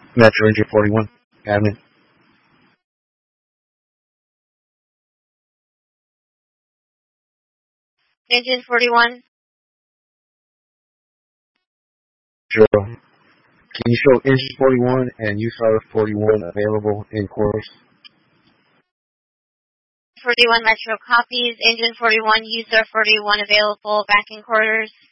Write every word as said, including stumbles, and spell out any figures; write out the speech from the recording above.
Metro Engine forty-one, admin. Engine forty-one. Sure. Can you show Engine forty-one and U S A R forty-one available in quarters? forty-one Metro copies. Engine forty-one, U S A R forty-one available back in quarters.